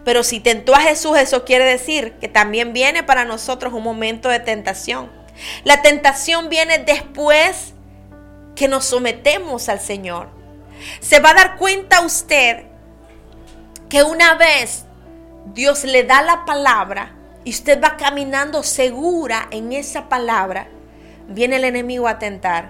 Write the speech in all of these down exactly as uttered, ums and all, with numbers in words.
Pero si tentó a Jesús, eso quiere decir que también viene para nosotros un momento de tentación. La tentación viene después que nos sometemos al Señor. Se va a dar cuenta usted que una vez Dios le da la palabra y usted va caminando segura en esa palabra, viene el enemigo a tentar.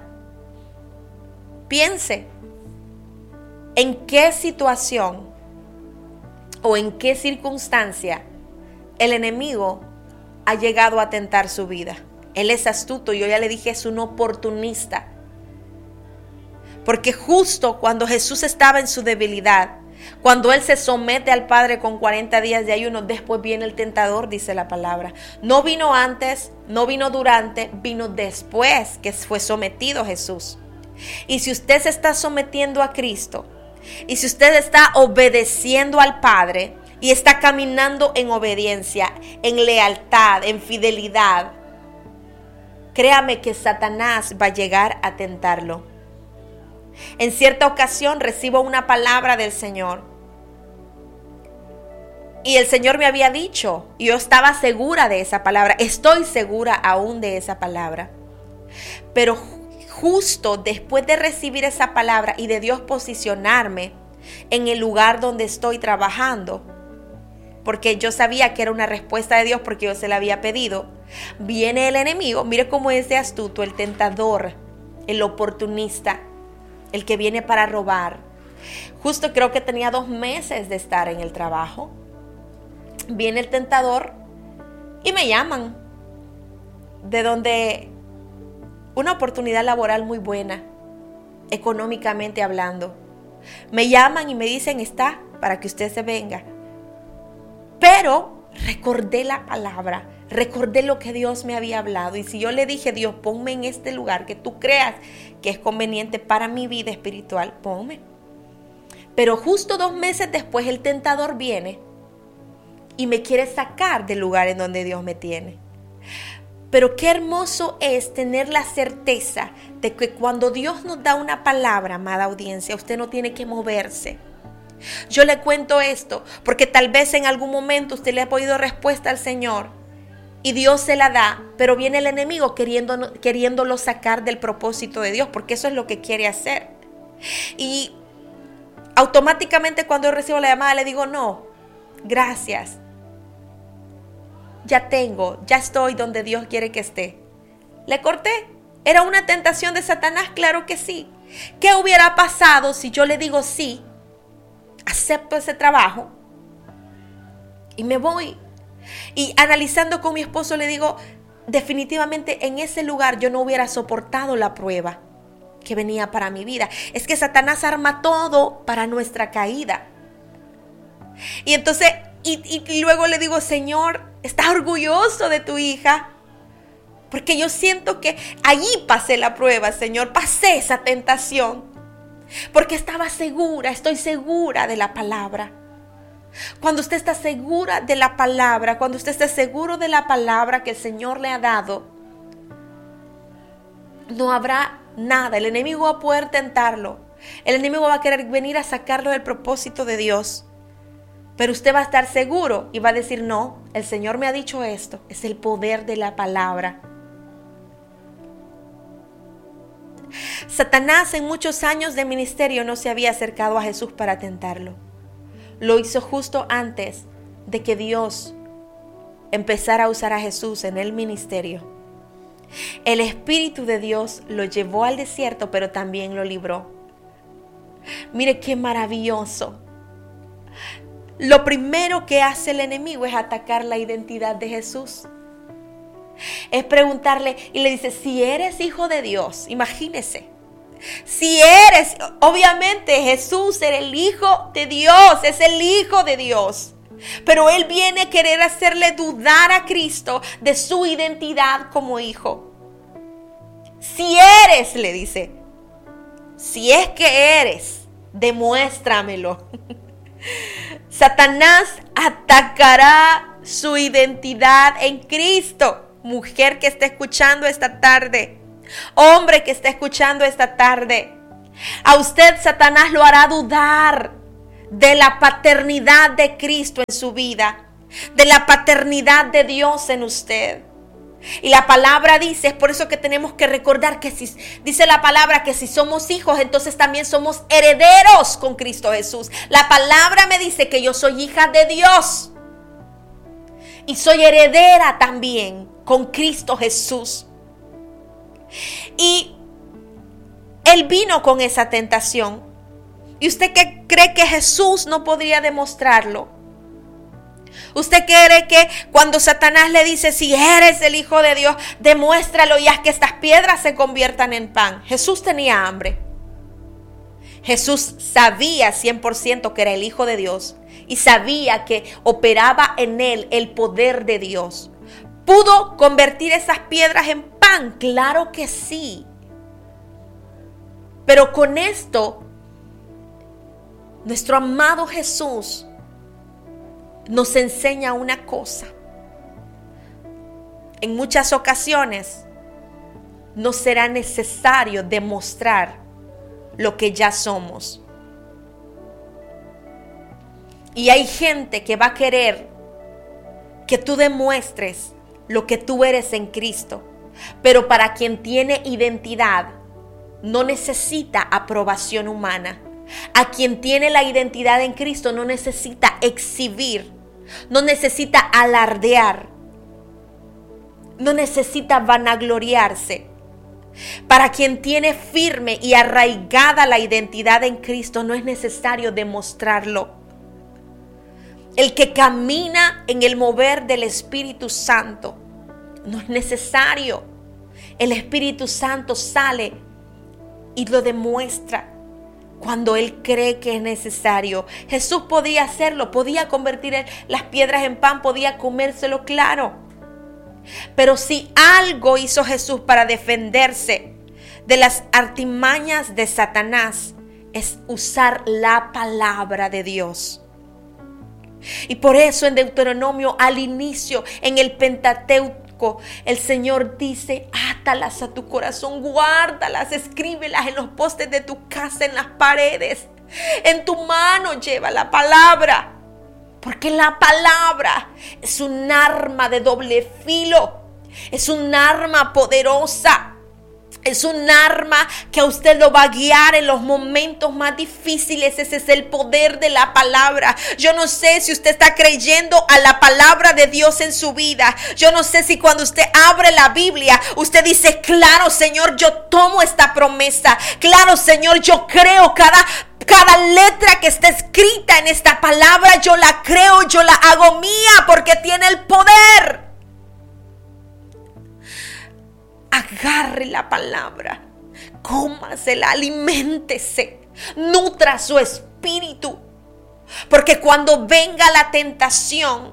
Piense en qué situación o en qué circunstancia el enemigo ha llegado a tentar su vida. Él es astuto, yo ya le dije, es un oportunista. Porque justo cuando Jesús estaba en su debilidad, cuando Él se somete al Padre con cuarenta días de ayuno, después viene el tentador, dice la palabra. No vino antes, no vino durante, vino después que fue sometido Jesús. Y si usted se está sometiendo a Cristo, y si usted está obedeciendo al Padre, y está caminando en obediencia, en lealtad, en fidelidad, créame que Satanás va a llegar a tentarlo. En cierta ocasión recibo una palabra del Señor. Y el Señor me había dicho, y yo estaba segura de esa palabra, estoy segura aún de esa palabra. Pero justo después de recibir esa palabra y de Dios posicionarme en el lugar donde estoy trabajando, porque yo sabía que era una respuesta de Dios porque yo se la había pedido, viene el enemigo, mire cómo es de astuto, el tentador, el oportunista, el que viene para robar. Justo creo que tenía dos meses de estar en el trabajo. Viene el tentador y me llaman de donde una oportunidad laboral muy buena, económicamente hablando. Me llaman y me dicen, está para que usted se venga. Pero recordé la palabra, recordé lo que Dios me había hablado. Y si yo le dije, Dios, ponme en este lugar que tú creas que es conveniente para mi vida espiritual, ponme. Pero justo dos meses después el tentador viene y me quiere sacar del lugar en donde Dios me tiene. Pero qué hermoso es tener la certeza de que cuando Dios nos da una palabra, amada audiencia, usted no tiene que moverse. Yo le cuento esto porque tal vez en algún momento usted le ha pedido respuesta al Señor y Dios se la da, pero viene el enemigo queriendo, queriéndolo sacar del propósito de Dios, porque eso es lo que quiere hacer. Y automáticamente cuando yo recibo la llamada le digo, no, gracias. Ya tengo, ya estoy donde Dios quiere que esté. ¿Le corté? ¿Era una tentación de Satanás? Claro que sí. ¿Qué hubiera pasado si yo le digo sí? Acepto ese trabajo y me voy. Y analizando con mi esposo le digo, definitivamente en ese lugar yo no hubiera soportado la prueba que venía para mi vida. Es que Satanás arma todo para nuestra caída. Y entonces, y, y, y luego le digo, Señor, ¿estás orgulloso de tu hija? Porque yo siento que allí pasé la prueba, Señor, pasé esa tentación. Porque estaba segura, estoy segura de la palabra. Cuando usted está segura de la palabra, cuando usted está seguro de la palabra que el Señor le ha dado, no habrá nada. El enemigo va a poder tentarlo. El enemigo va a querer venir a sacarlo del propósito de Dios. Pero usted va a estar seguro y va a decir, no, el Señor me ha dicho esto. Es el poder de la palabra. Satanás en muchos años de ministerio no se había acercado a Jesús para tentarlo. Lo hizo justo antes de que Dios empezara a usar a Jesús en el ministerio. El Espíritu de Dios lo llevó al desierto, pero también lo libró. Mire qué maravilloso. Lo primero que hace el enemigo es atacar la identidad de Jesús. Es preguntarle y le dice, si eres hijo de Dios, imagínese. Si eres, obviamente Jesús era el hijo de Dios, es el hijo de Dios. Pero él viene a querer hacerle dudar a Cristo de su identidad como hijo. Si eres, le dice, si es que eres, demuéstramelo. Satanás atacará su identidad en Cristo. Mujer que está escuchando esta tarde, hombre que está escuchando esta tarde, a usted Satanás lo hará dudar de la paternidad de Cristo en su vida, de la paternidad de Dios en usted. Y la palabra dice, es por eso que tenemos que recordar que si dice la palabra que si somos hijos, entonces también somos herederos con Cristo Jesús. La palabra me dice que yo soy hija de Dios y soy heredera también con Cristo Jesús. Y Él vino con esa tentación. ¿Y usted qué cree que Jesús no podría demostrarlo? ¿Usted cree que cuando Satanás le dice, si eres el Hijo de Dios, demuéstralo y haz que estas piedras se conviertan en pan? Jesús tenía hambre. Jesús sabía cien por ciento que era el Hijo de Dios y sabía que operaba en él el poder de Dios. ¿Pudo convertir esas piedras en pan? Claro que sí. Pero con esto, nuestro amado Jesús nos enseña una cosa. En muchas ocasiones no será necesario demostrar lo que ya somos. Y hay gente que va a querer que tú demuestres lo que tú eres en Cristo. Pero para quien tiene identidad, no necesita aprobación humana. A quien tiene la identidad en Cristo no necesita exhibir. No necesita alardear, no necesita vanagloriarse. Para quien tiene firme y arraigada la identidad en Cristo no es necesario demostrarlo. El que camina en el mover del Espíritu Santo no es necesario. El Espíritu Santo sale y lo demuestra cuando Él cree que es necesario. Jesús podía hacerlo, podía convertir las piedras en pan, podía comérselo, claro. Pero si algo hizo Jesús para defenderse de las artimañas de Satanás, es usar la palabra de Dios. Y por eso en Deuteronomio, al inicio, en el Pentateuco, el Señor dice, átalas a tu corazón, guárdalas, escríbelas en los postes de tu casa, en las paredes. En tu mano lleva la palabra, porque la palabra es un arma de doble filo, es un arma poderosa. Es un arma que a usted lo va a guiar en los momentos más difíciles. Ese es el poder de la palabra. Yo no sé si usted está creyendo a la palabra de Dios en su vida. Yo no sé si cuando usted abre la Biblia, usted dice, claro, Señor, yo tomo esta promesa. Claro, Señor, yo creo cada... Cada letra que está escrita en esta palabra, yo la creo, yo la hago mía porque tiene el poder. Agarre la palabra, cómasela, aliméntese, nutra su espíritu. Porque cuando venga la tentación,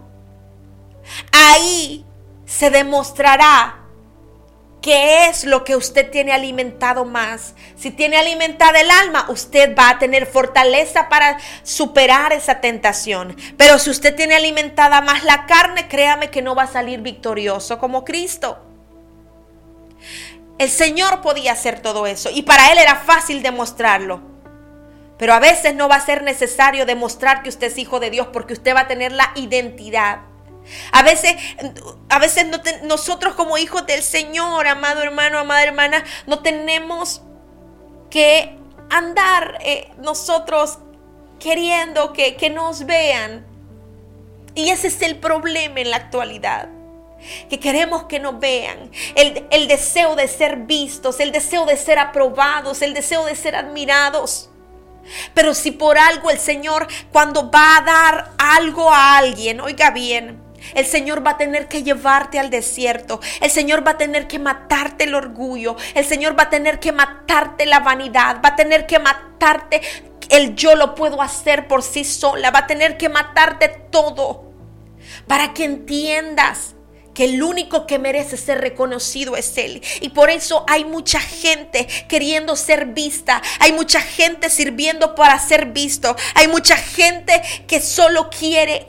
ahí se demostrará qué es lo que usted tiene alimentado más. Si tiene alimentada el alma, usted va a tener fortaleza para superar esa tentación. Pero si usted tiene alimentada más la carne, créame que no va a salir victorioso como Cristo. El Señor podía hacer todo eso y para Él era fácil demostrarlo. Pero a veces no va a ser necesario demostrar que usted es hijo de Dios porque usted va a tener la identidad. A veces, a veces no te, nosotros como hijos del Señor, amado hermano, amada hermana, no tenemos que andar eh, nosotros queriendo que, que nos vean. Y ese es el problema en la actualidad. Que queremos que nos vean, el, el deseo de ser vistos, el deseo de ser aprobados, el deseo de ser admirados. Pero si por algo el Señor, cuando va a dar algo a alguien, oiga bien, el Señor va a tener que llevarte al desierto, el Señor va a tener que matarte el orgullo, el Señor va a tener que matarte la vanidad, va a tener que matarte el yo lo puedo hacer por sí sola, va a tener que matarte todo para que entiendas que el único que merece ser reconocido es Él. Y por eso hay mucha gente queriendo ser vista. Hay mucha gente sirviendo para ser visto. Hay mucha gente que solo quiere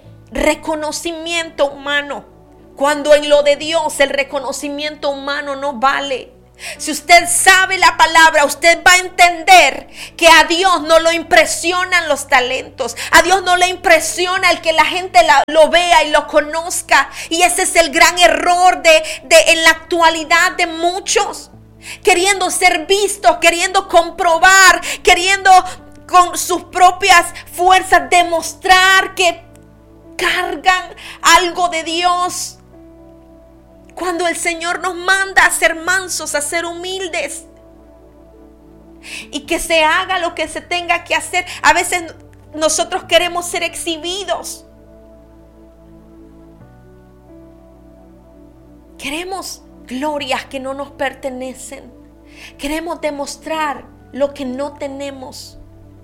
reconocimiento humano, cuando en lo de Dios el reconocimiento humano no vale. Si usted sabe la palabra, usted va a entender que a Dios no lo impresionan los talentos. A Dios no le impresiona el que la gente la, lo vea y lo conozca. Y ese es el gran error de, de en la actualidad de muchos. Queriendo ser vistos, queriendo comprobar, queriendo con sus propias fuerzas demostrar que cargan algo de Dios. Cuando el Señor nos manda a ser mansos, a ser humildes. Y que se haga lo que se tenga que hacer. A veces nosotros queremos ser exhibidos. Queremos glorias que no nos pertenecen. Queremos demostrar lo que no tenemos.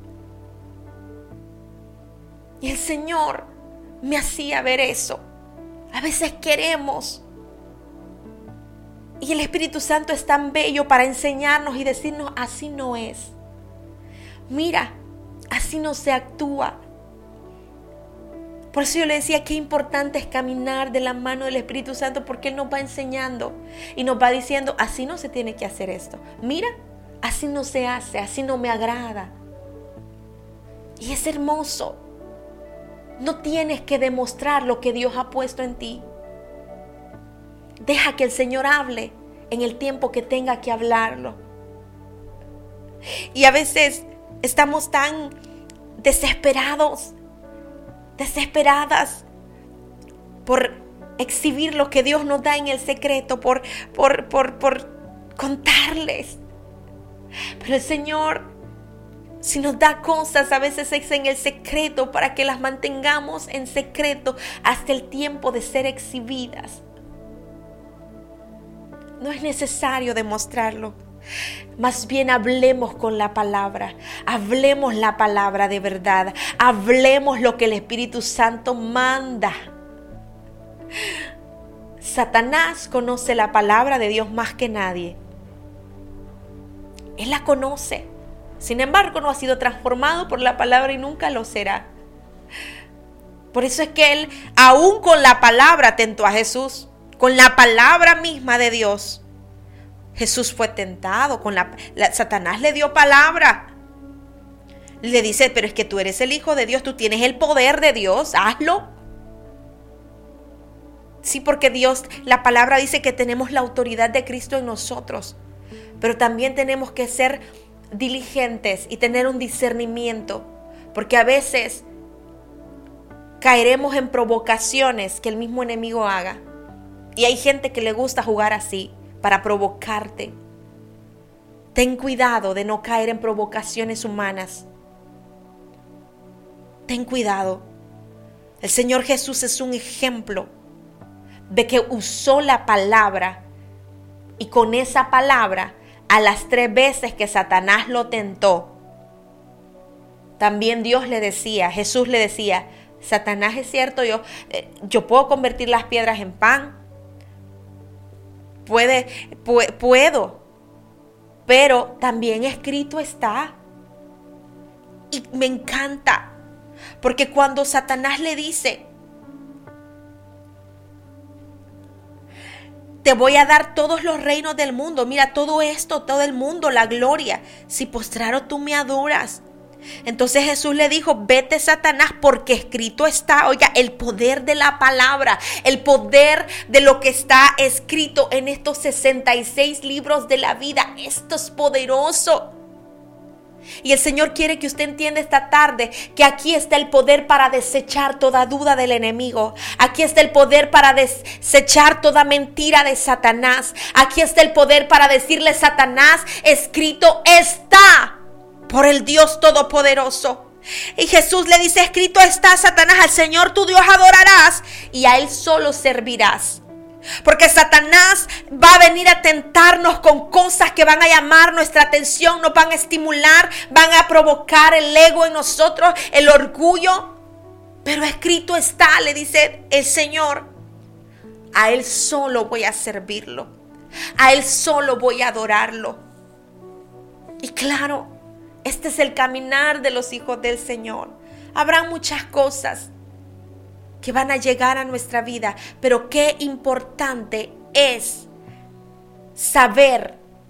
Y el Señor me hacía ver eso. A veces queremos. Y el Espíritu Santo es tan bello para enseñarnos y decirnos, así no es. Mira, así no se actúa. Por eso yo le decía qué importante es caminar de la mano del Espíritu Santo, porque Él nos va enseñando y nos va diciendo, así no se tiene que hacer esto. Mira, así no se hace, así no me agrada. Y es hermoso. No tienes que demostrar lo que Dios ha puesto en ti. Deja que el Señor hable en el tiempo que tenga que hablarlo. Y a veces estamos tan desesperados, desesperadas por exhibir lo que Dios nos da en el secreto, por, por, por, por contarles. Pero el Señor, si nos da cosas, a veces es en el secreto para que las mantengamos en secreto hasta el tiempo de ser exhibidas. No es necesario demostrarlo. Más bien hablemos con la palabra. Hablemos la palabra de verdad. Hablemos lo que el Espíritu Santo manda. Satanás conoce la palabra de Dios más que nadie. Él la conoce. Sin embargo, no ha sido transformado por la palabra y nunca lo será. Por eso es que él, aún con la palabra, tentó a Jesús. Con la palabra misma de Dios. Jesús fue tentado. Con la, la, Satanás le dio palabra. Le dice, pero es que tú eres el Hijo de Dios. Tú tienes el poder de Dios. Hazlo. Sí, porque Dios, la palabra dice que tenemos la autoridad de Cristo en nosotros. Pero también tenemos que ser diligentes y tener un discernimiento. Porque a veces caeremos en provocaciones que el mismo enemigo haga. Y hay gente que le gusta jugar así, para provocarte. Ten cuidado de no caer en provocaciones humanas. Ten cuidado. El Señor Jesús es un ejemplo de que usó la palabra. Y con esa palabra, a las tres veces que Satanás lo tentó, también Dios le decía, Jesús le decía, Satanás, es cierto, yo, eh, yo puedo convertir las piedras en pan. Puede, pu- puedo, pero también escrito está. Y me encanta, porque cuando Satanás le dice, te voy a dar todos los reinos del mundo, mira todo esto, todo el mundo, la gloria, si postraro tú me adoras. Entonces Jesús le dijo, vete Satanás, porque escrito está. Oiga, el poder de la palabra, el poder de lo que está escrito en estos sesenta y seis libros de la vida, esto es poderoso. Y el Señor quiere que usted entienda esta tarde que aquí está el poder para desechar toda duda del enemigo. Aquí está el poder para desechar toda mentira de Satanás. Aquí está el poder para decirle, Satanás, escrito está por el Dios Todopoderoso. Y Jesús le dice, escrito está, Satanás, al Señor tu Dios adorarás y a Él solo servirás. Porque Satanás va a venir a tentarnos con cosas que van a llamar nuestra atención, nos van a estimular, van a provocar el ego en nosotros, el orgullo. Pero escrito está, le dice el Señor, a Él solo voy a servirlo, a Él solo voy a adorarlo. Y claro, este es el caminar de los hijos del Señor. Habrá muchas cosas que van a llegar a nuestra vida, pero qué importante es saber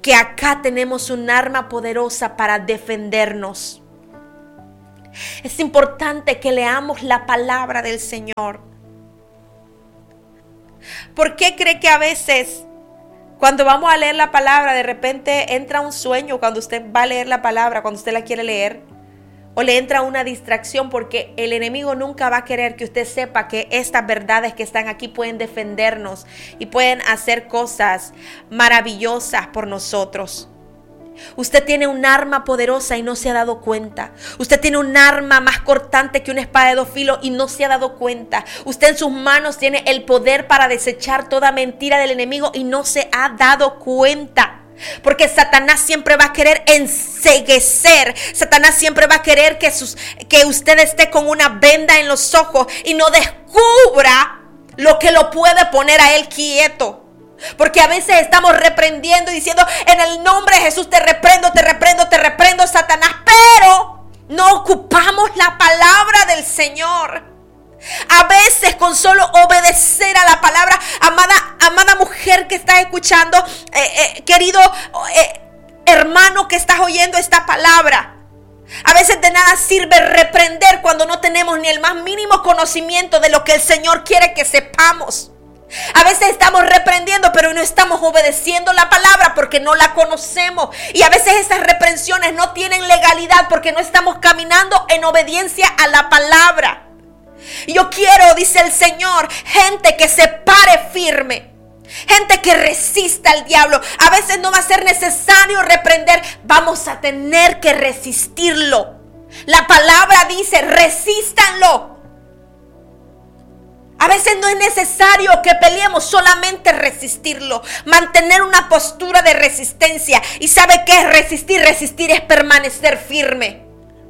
que acá tenemos un arma poderosa para defendernos. Es importante que leamos la palabra del Señor. ¿Por qué cree que a veces cuando vamos a leer la palabra de repente entra un sueño cuando usted va a leer la palabra, cuando usted la quiere leer? O le entra una distracción porque el enemigo nunca va a querer que usted sepa que estas verdades que están aquí pueden defendernos y pueden hacer cosas maravillosas por nosotros. Usted tiene un arma poderosa y no se ha dado cuenta. Usted tiene un arma más cortante que una espada de dos filos y no se ha dado cuenta. Usted en sus manos tiene el poder para desechar toda mentira del enemigo y no se ha dado cuenta. Porque Satanás siempre va a querer enceguecer. Satanás siempre va a querer que, sus, que usted esté con una venda en los ojos y no descubra lo que lo puede poner a él quieto. Porque a veces estamos reprendiendo y diciendo: en el nombre de Jesús te reprendo, te reprendo, te reprendo, Satanás. Pero no ocupamos la palabra del Señor. A veces con solo obedecer a la palabra, amada, amada mujer que estás escuchando, eh, eh, querido eh, hermano que estás oyendo esta palabra, a veces de nada sirve reprender cuando no tenemos ni el más mínimo conocimiento de lo que el Señor quiere que sepamos. A veces estamos reprendiendo, pero no estamos obedeciendo la palabra porque no la conocemos. Y a veces esas reprensiones no tienen legalidad porque no estamos caminando en obediencia a la palabra. Yo quiero, dice el Señor, gente que se pare firme, gente que resista al diablo. A veces no va a ser necesario reprender, vamos a tener que resistirlo. La palabra dice: resístanlo. A veces no es necesario que peleemos, solamente resistirlo, mantener una postura de resistencia. ¿Y sabe qué es resistir? Resistir es permanecer firme.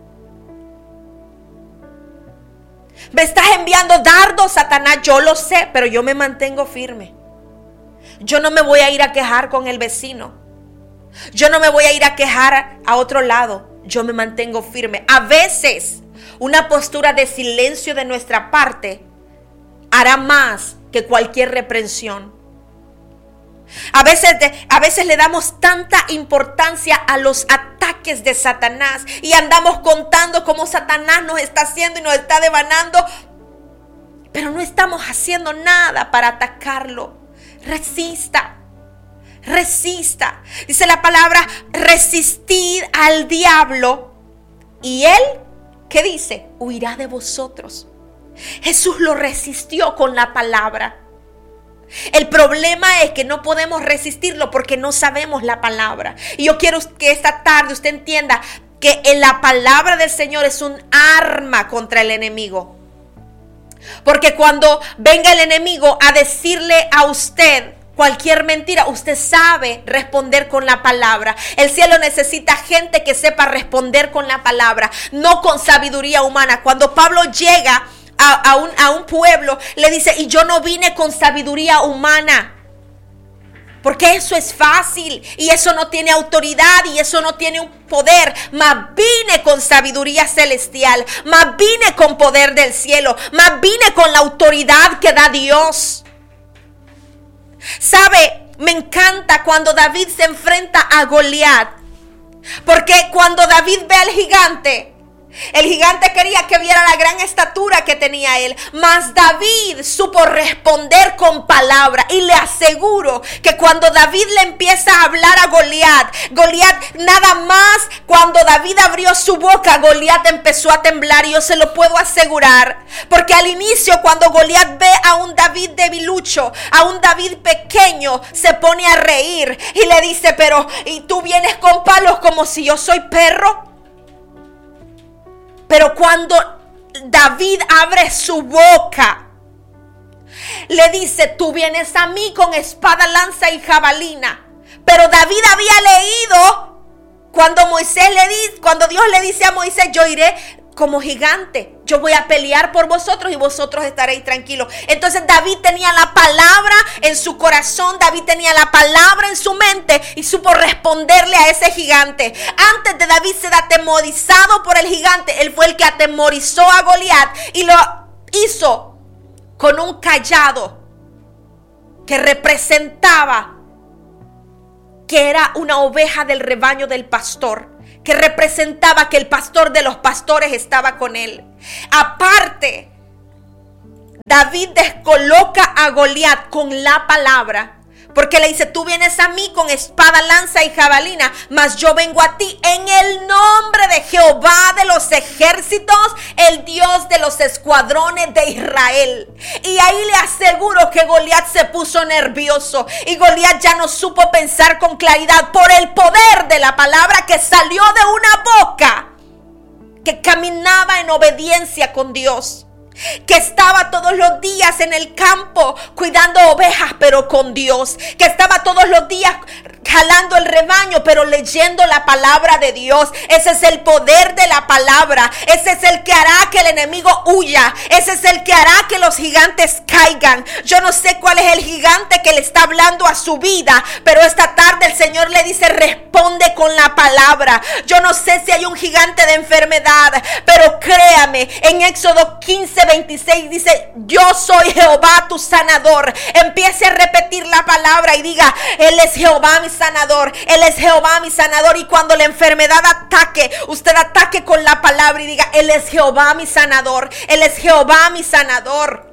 Me estás enviando dardos, Satanás, yo lo sé, pero yo me mantengo firme. Yo no me voy a ir a quejar con el vecino. Yo no me voy a ir a quejar a otro lado. Yo me mantengo firme. A veces una postura de silencio de nuestra parte hará más que cualquier reprensión. A veces, de, a veces le damos tanta importancia a los ataques de Satanás y andamos contando cómo Satanás nos está haciendo y nos está devanando, pero no estamos haciendo nada para atacarlo. Resista, resista. Dice la palabra: resistid al diablo y él, ¿qué dice? Huirá de vosotros. Jesús lo resistió con la palabra. El problema es que no podemos resistirlo porque no sabemos la palabra. Y yo quiero que esta tarde usted entienda que en la palabra del Señor es un arma contra el enemigo. Porque cuando venga el enemigo a decirle a usted cualquier mentira, usted sabe responder con la palabra. El cielo necesita gente que sepa responder con la palabra, no con sabiduría humana. Cuando Pablo llega A, a, un, a un pueblo, le dice: y yo no vine con sabiduría humana, porque eso es fácil y eso no tiene autoridad y eso no tiene un poder, mas vine con sabiduría celestial, mas vine con poder del cielo, mas vine con la autoridad que da Dios. ¿Sabe? Me encanta cuando David se enfrenta a Goliat, porque cuando David ve al gigante, el gigante quería que viera la gran estatura que tenía él, mas David supo responder con palabra. Y le aseguro que cuando David le empieza a hablar a Goliat, Goliat nada más, cuando David abrió su boca, Goliat empezó a temblar. Y yo se lo puedo asegurar, porque al inicio, cuando Goliat ve a un David debilucho, a un David pequeño, se pone a reír y le dice: pero ¿y tú vienes con palos como si yo soy perro? Pero cuando David abre su boca, le dice: tú vienes a mí con espada, lanza y jabalina. Pero David había leído cuando Moisés le dice, cuando Dios le dice a Moisés: yo iré como gigante, yo voy a pelear por vosotros y vosotros estaréis tranquilos. Entonces David tenía la palabra en su corazón, David tenía la palabra en su mente y supo responderle a ese gigante. Antes de David ser atemorizado por el gigante, él fue el que atemorizó a Goliat y lo hizo con un cayado que representaba que era una oveja del rebaño del pastor, que representaba que el pastor de los pastores estaba con él. Aparte, David descoloca a Goliat con la palabra, porque le dice: tú vienes a mí con espada, lanza y jabalina, mas yo vengo a ti en el nombre de Jehová de los ejércitos, el Dios de los escuadrones de Israel. Y ahí le aseguro que Goliat se puso nervioso, y Goliat ya no supo pensar con claridad por el poder de la palabra que salió de una boca que caminaba en obediencia con Dios, que estaba todos los días en el campo cuidando ovejas, pero con Dios, que estaba todos los días jalando el rebaño, pero leyendo la palabra de Dios. Ese es el poder de la palabra. Ese es el que hará que el enemigo huya. Ese es el que hará que los gigantes caigan. Yo no sé cuál es el gigante que le está hablando a su vida, pero esta tarde el Señor le dice: responde con la palabra. Yo no sé si hay un gigante de enfermedad, pero créame, en Éxodo quince veintiséis dice: yo soy Jehová tu sanador. Empiece a repetir la palabra y diga: Él es Jehová mi sanador, Él es Jehová mi sanador. Y cuando la enfermedad ataque, usted ataque con la palabra y diga: Él es Jehová mi sanador, Él es Jehová mi sanador.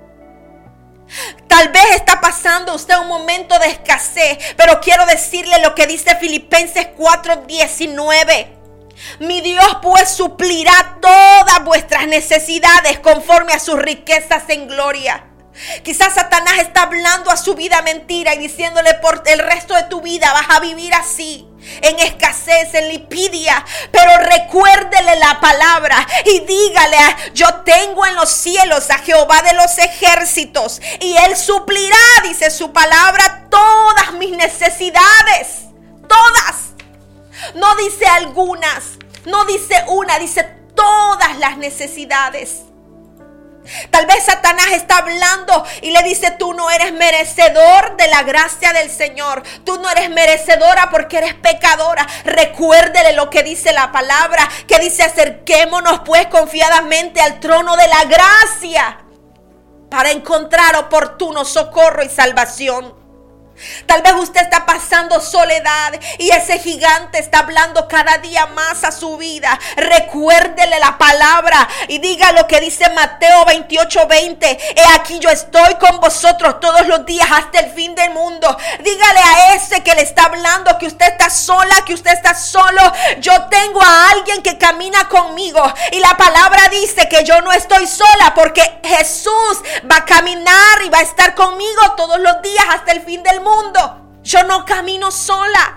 Tal vez está pasando usted un momento de escasez, pero quiero decirle lo que dice Filipenses cuatro diecinueve. Mi Dios pues suplirá todas vuestras necesidades conforme a sus riquezas en gloria. Quizás Satanás está hablando a su vida mentira y diciéndole: por el resto de tu vida vas a vivir así, en escasez, en lipidia. Pero recuérdele la palabra y dígale: yo tengo en los cielos a Jehová de los ejércitos, y Él suplirá, dice su palabra, todas mis necesidades. Todas. No dice algunas, no dice una, dice todas las necesidades. Tal vez Satanás está hablando y le dice: tú no eres merecedor de la gracia del Señor. Tú no eres merecedora porque eres pecadora. Recuérdele lo que dice la palabra, que dice: acerquémonos pues confiadamente al trono de la gracia para encontrar oportuno socorro y salvación. Tal vez usted está pasando soledad y ese gigante está hablando cada día más a su vida. Recuérdele la palabra y diga lo que dice Mateo veintiocho veinte. He aquí yo estoy con vosotros todos los días hasta el fin del mundo. Dígale a ese que le está hablando que usted está sola, que usted está solo: yo tengo a alguien que camina conmigo. Y la palabra dice que yo no estoy sola, porque Jesús va a caminar y va a estar conmigo todos los días hasta el fin del mundo. Yo no camino sola.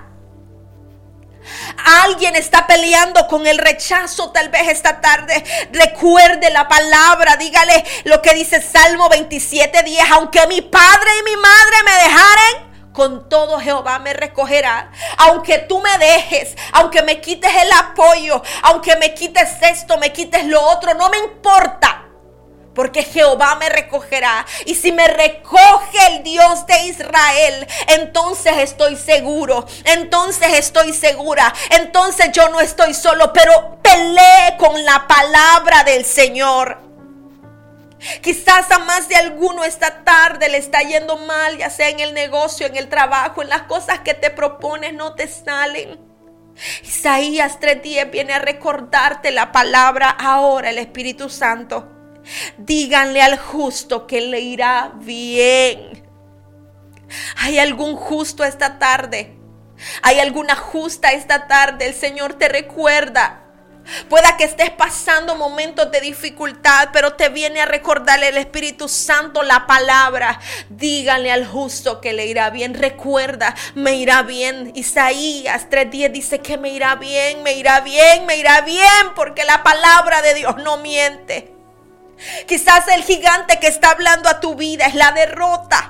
Alguien está peleando con el rechazo tal vez esta tarde. Recuerde la palabra. Dígale lo que dice Salmo veintisiete diez. Aunque mi padre y mi madre me dejaren, con todo Jehová me recogerá. Aunque tú me dejes, aunque me quites el apoyo, aunque me quites esto, me quites lo otro, no me importa, porque Jehová me recogerá. Y si me recoge el Dios de Israel, entonces estoy seguro, entonces estoy segura, entonces yo no estoy solo, pero peleé con la palabra del Señor. Quizás a más de alguno esta tarde le está yendo mal, ya sea en el negocio, en el trabajo, en las cosas que te propones no te salen. Isaías tres diez viene a recordarte la palabra ahora, el Espíritu Santo. Díganle al justo que le irá bien. ¿Hay algún justo esta tarde? ¿Hay alguna justa esta tarde? El Señor te recuerda. Pueda que estés pasando momentos de dificultad, pero te viene a recordarle el Espíritu Santo la palabra. Díganle al justo que le irá bien. Recuerda, me irá bien. Isaías tres diez dice que me irá bien, me irá bien, me irá bien, porque la palabra de Dios no miente. Quizás el gigante que está hablando a tu vida es la derrota.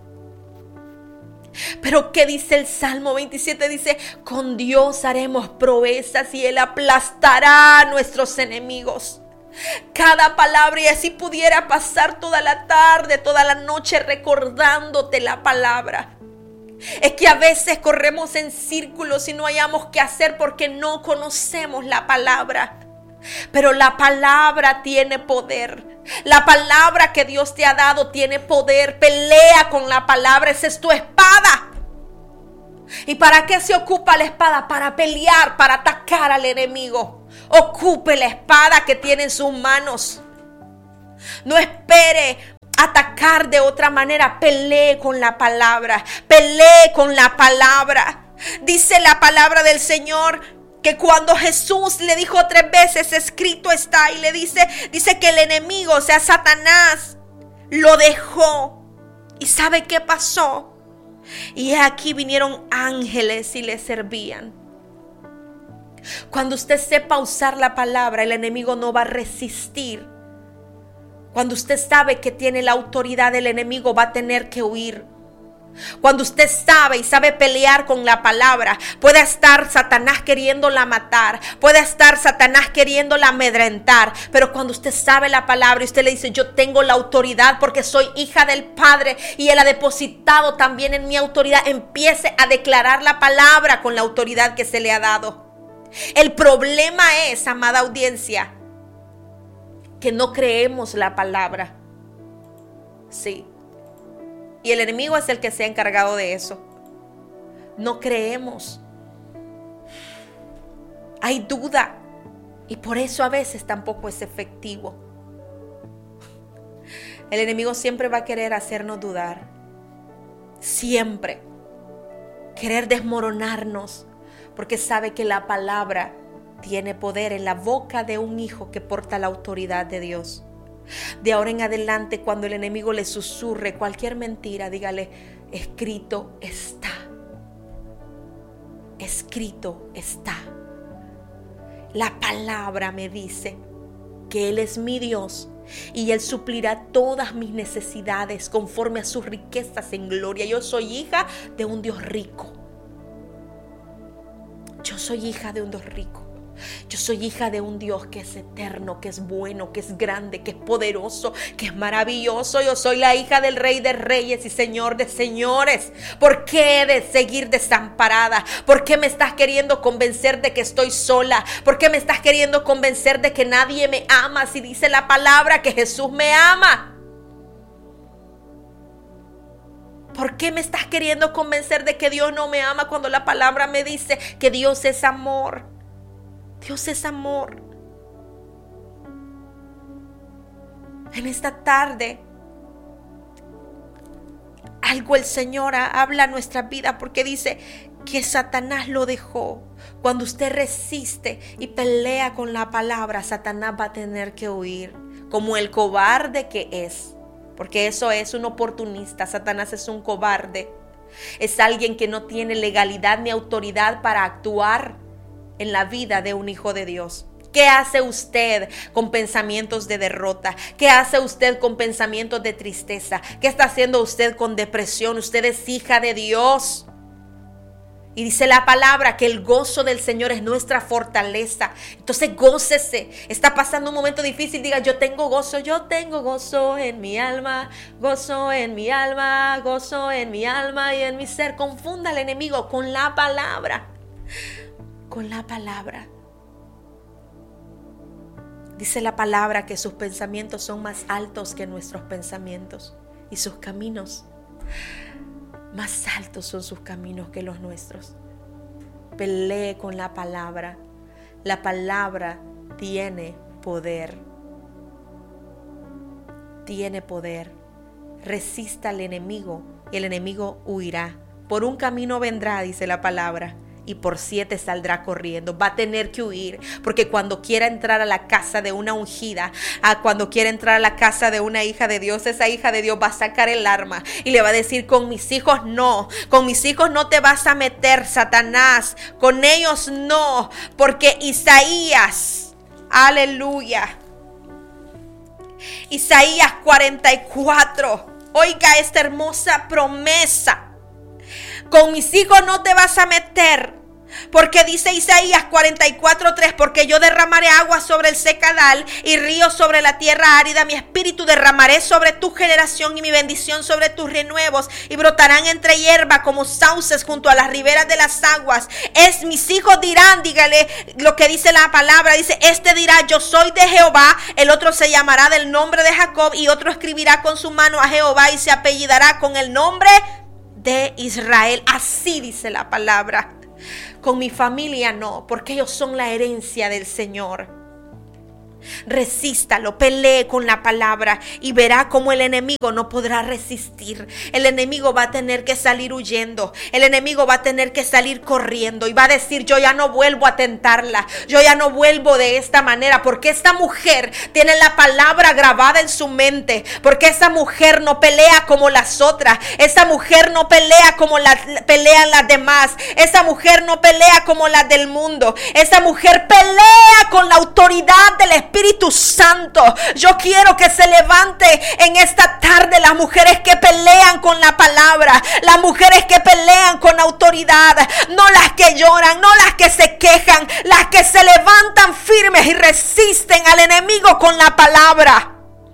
Pero ¿qué dice el Salmo veintisiete? Dice: con Dios haremos proezas y Él aplastará a nuestros enemigos. Cada palabra, y así pudiera pasar toda la tarde, toda la noche recordándote la palabra. Es que a veces corremos en círculos y no hayamos qué hacer porque no conocemos la palabra. Pero la palabra tiene poder. La palabra que Dios te ha dado tiene poder. Pelea con la palabra. Esa es tu espada. ¿Y para qué se ocupa la espada? Para pelear, para atacar al enemigo. Ocupe la espada que tiene en sus manos. No espere atacar de otra manera. Pelee con la palabra. Pelee con la palabra. Dice la palabra del Señor que cuando Jesús le dijo tres veces, escrito está, y le dice, dice que el enemigo, o sea, Satanás, lo dejó. ¿Y sabe qué pasó? Y aquí vinieron ángeles y le servían. Cuando usted sepa usar la palabra, el enemigo no va a resistir. Cuando usted sabe que tiene la autoridad, el enemigo va a tener que huir. Cuando usted sabe y sabe pelear con la palabra, puede estar Satanás queriéndola matar, puede estar Satanás queriéndola amedrentar, pero cuando usted sabe la palabra y usted le dice, yo tengo la autoridad porque soy hija del Padre y Él ha depositado también en mi autoridad, empiece a declarar la palabra con la autoridad que se le ha dado. El problema es, amada audiencia, que no creemos la palabra. Sí. Y el enemigo es el que se ha encargado de eso. No creemos. Hay duda. Y por eso a veces tampoco es efectivo. El enemigo siempre va a querer hacernos dudar. Siempre. Querer desmoronarnos. Porque sabe que la palabra tiene poder en la boca de un hijo que porta la autoridad de Dios. De ahora en adelante, cuando el enemigo le susurre cualquier mentira, dígale, escrito está. Escrito está. La palabra me dice que Él es mi Dios y Él suplirá todas mis necesidades conforme a sus riquezas en gloria. Yo soy hija de un Dios rico. Yo soy hija de un Dios rico. Yo soy hija de un Dios que es eterno, que es bueno, que es grande, que es poderoso, que es maravilloso. Yo soy la hija del Rey de Reyes y Señor de Señores. ¿Por qué he de seguir desamparada? ¿Por qué me estás queriendo convencer de que estoy sola? ¿Por qué me estás queriendo convencer de que nadie me ama si dice la palabra que Jesús me ama? ¿Por qué me estás queriendo convencer de que Dios no me ama cuando la palabra me dice que Dios es amor? Dios es amor. En esta tarde, algo el Señor habla a nuestra vida porque dice que Satanás lo dejó. Cuando usted resiste y pelea con la palabra, Satanás va a tener que huir, como el cobarde que es. Porque eso es un oportunista. Satanás es un cobarde. Es alguien que no tiene legalidad ni autoridad para actuar en la vida de un hijo de Dios. ¿Qué hace usted con pensamientos de derrota? ¿Qué hace usted con pensamientos de tristeza? ¿Qué está haciendo usted con depresión? Usted es hija de Dios. Y dice la palabra que el gozo del Señor es nuestra fortaleza. Entonces gócese. Está pasando un momento difícil. Diga, yo tengo gozo, yo tengo gozo en mi alma. Gozo en mi alma, gozo en mi alma y en mi ser. Confunda al enemigo con la palabra. Con la palabra. Dice la palabra que sus pensamientos son más altos que nuestros pensamientos. Y sus caminos más altos son sus caminos que los nuestros. Pelee con la palabra. La palabra tiene poder. Tiene poder. Resista al enemigo y el enemigo huirá. Por un camino vendrá, dice la palabra, y por siete saldrá corriendo. Va a tener que huir, porque cuando quiera entrar a la casa de una ungida, a cuando quiera entrar a la casa de una hija de Dios, esa hija de Dios va a sacar el arma y le va a decir, con mis hijos no, con mis hijos no te vas a meter, Satanás, con ellos no, porque Isaías, aleluya, Isaías cuarenta y cuatro, oiga esta hermosa promesa, con mis hijos no te vas a meter. Porque dice Isaías cuarenta y cuatro tres, porque yo derramaré agua sobre el secadal y ríos sobre la tierra árida, mi espíritu derramaré sobre tu generación y mi bendición sobre tus renuevos, y brotarán entre hierba como sauces junto a las riberas de las aguas. Es mis hijos dirán, dígale lo que dice la palabra, dice, este dirá, yo soy de Jehová, el otro se llamará del nombre de Jacob, y otro escribirá con su mano a Jehová y se apellidará con el nombre de de Israel. Así dice la palabra. Con mi familia no, porque ellos son la herencia del Señor. Resístalo, pelee con la palabra y verá cómo el enemigo no podrá resistir. El enemigo va a tener que salir huyendo. El enemigo va a tener que salir corriendo y va a decir: yo ya no vuelvo a tentarla, yo ya no vuelvo de esta manera, porque esta mujer tiene la palabra grabada en su mente, porque esta mujer no pelea como las otras, esta mujer no pelea como las pelean las demás, esta mujer no pelea como las del mundo, esta mujer pelea con la autoridad del Espíritu Espíritu Santo. Yo quiero que se levante en esta tarde las mujeres que pelean con la palabra, las mujeres que pelean con autoridad, no las que lloran, no las que se quejan, las que se levantan firmes y resisten al enemigo con la palabra.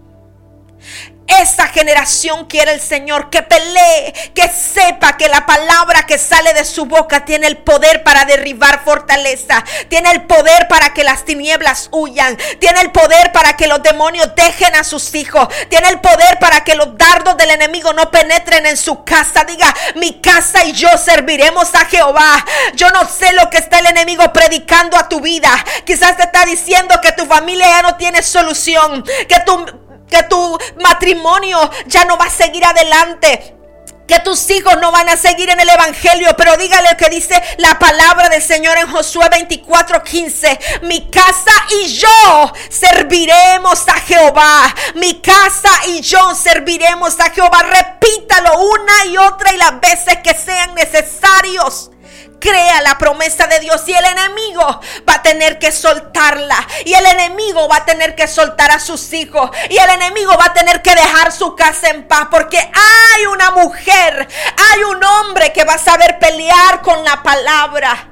Esa generación quiere el Señor que pelee, que sepa que la palabra que sale de su boca tiene el poder para derribar fortaleza, tiene el poder para que las tinieblas huyan, tiene el poder para que los demonios dejen a sus hijos, tiene el poder para que los dardos del enemigo no penetren en su casa. Diga: mi casa y yo serviremos a Jehová. Yo no sé lo que está el enemigo predicando a tu vida. Quizás te está diciendo que tu familia ya no tiene solución, que tu que tu matrimonio ya no va a seguir adelante, que tus hijos no van a seguir en el evangelio. Pero dígale lo que dice la palabra del Señor en Josué veinticuatro quince: mi casa y yo serviremos a Jehová. Mi casa y yo serviremos a Jehová. Repítalo una y otra y las veces que sean necesarios. Crea la promesa de Dios y el enemigo va a tener que soltarla, y el enemigo va a tener que soltar a sus hijos, y el enemigo va a tener que dejar su casa en paz, porque hay una mujer, hay un hombre que va a saber pelear con la palabra.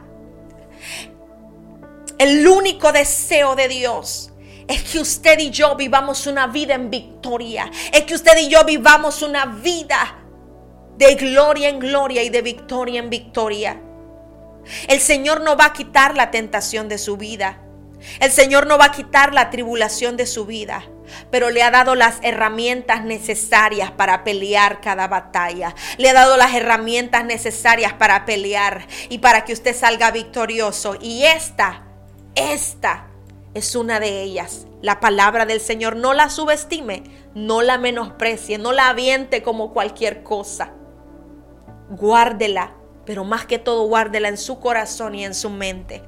El único deseo de Dios es que usted y yo vivamos una vida en victoria, es que usted y yo vivamos una vida de gloria en gloria y de victoria en victoria. El Señor no va a quitar la tentación de su vida. El Señor no va a quitar la tribulación de su vida, pero le ha dado las herramientas necesarias para pelear cada batalla. Le ha dado las herramientas necesarias para pelear y para que usted salga victorioso. Y esta, esta es una de ellas. La palabra del Señor. No la subestime, no la menosprecie, no la aviente como cualquier cosa. Guárdela. Pero más que todo, guárdela en su corazón y en su mente.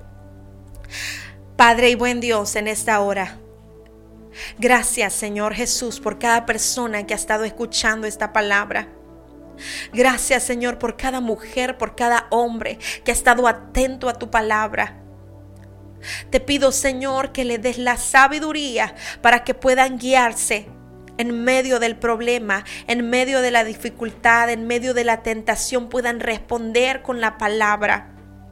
Padre y buen Dios, en esta hora, gracias, Señor Jesús, por cada persona que ha estado escuchando esta palabra. Gracias, Señor, por cada mujer, por cada hombre que ha estado atento a tu palabra. Te pido, Señor, que le des la sabiduría para que puedan guiarse en medio del problema, en medio de la dificultad, en medio de la tentación, puedan responder con la palabra.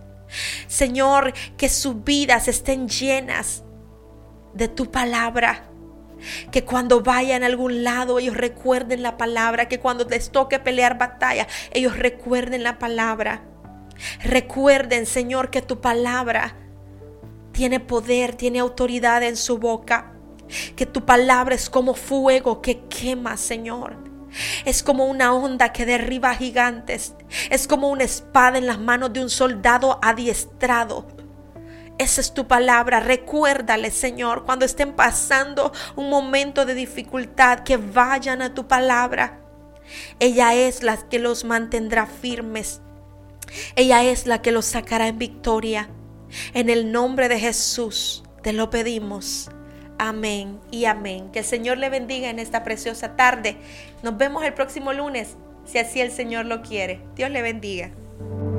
Señor, que sus vidas estén llenas de tu palabra. Que cuando vayan a algún lado ellos recuerden la palabra. Que cuando les toque pelear batalla, ellos recuerden la palabra. Recuerden, Señor, que tu palabra tiene poder, tiene autoridad en su boca. Que tu palabra es como fuego que quema, Señor. Es como una onda que derriba gigantes. Es como una espada en las manos de un soldado adiestrado. Esa es tu palabra. Recuérdale, Señor, cuando estén pasando un momento de dificultad, que vayan a tu palabra. Ella es la que los mantendrá firmes. Ella es la que los sacará en victoria. En el nombre de Jesús te lo pedimos. Amén y amén. Que el Señor le bendiga en esta preciosa tarde. Nos vemos el próximo lunes, si así el Señor lo quiere. Dios le bendiga.